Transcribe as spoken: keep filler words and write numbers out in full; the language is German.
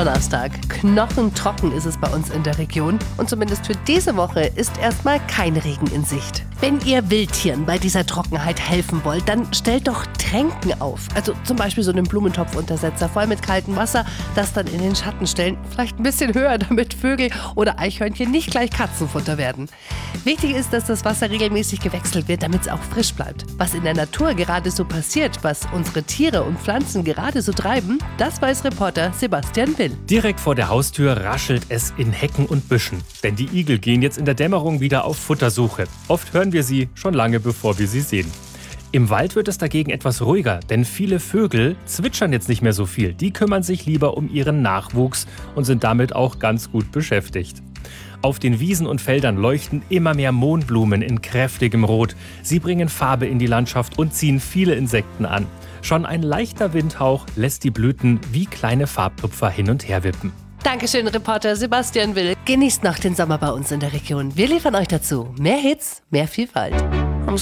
Donnerstag. Knochentrocken ist es bei uns in der Region und zumindest für diese Woche ist erstmal kein Regen in Sicht. Wenn ihr Wildtieren bei dieser Trockenheit helfen wollt, dann stellt doch Tränken auf. Also zum Beispiel so einen Blumentopfuntersetzer voll mit kaltem Wasser, das dann in den Schatten stellen. Vielleicht ein bisschen höher, damit Vögel oder Eichhörnchen nicht gleich Katzenfutter werden. Wichtig ist, dass das Wasser regelmäßig gewechselt wird, damit es auch frisch bleibt. Was in der Natur gerade so passiert, was unsere Tiere und Pflanzen gerade so treiben, das weiß Reporter Sebastian Will. Direkt vor der Haustür raschelt es in Hecken und Büschen. Denn die Igel gehen jetzt in der Dämmerung wieder auf Futtersuche. Oft hören wir sie schon lange, bevor wir sie sehen. Im Wald wird es dagegen etwas ruhiger, denn viele Vögel zwitschern jetzt nicht mehr so viel. Die kümmern sich lieber um ihren Nachwuchs und sind damit auch ganz gut beschäftigt. Auf den Wiesen und Feldern leuchten immer mehr Mohnblumen in kräftigem Rot. Sie bringen Farbe in die Landschaft und ziehen viele Insekten an. Schon ein leichter Windhauch lässt die Blüten wie kleine Farbtupfer hin und her wippen. Dankeschön, Reporter Sebastian Will. Genießt noch den Sommer bei uns in der Region. Wir liefern euch dazu mehr Hits, mehr Vielfalt.